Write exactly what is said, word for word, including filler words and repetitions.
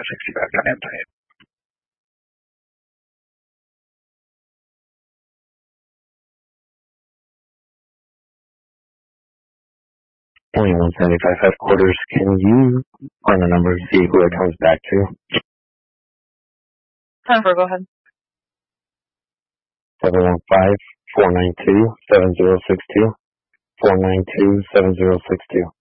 sixty-five Diane Diane. twenty-one seventy-five headquarters, can you run a number to see who it comes back to? Jennifer, go ahead. seven one five, four nine two, seven zero six two. four nine two, seven zero six two.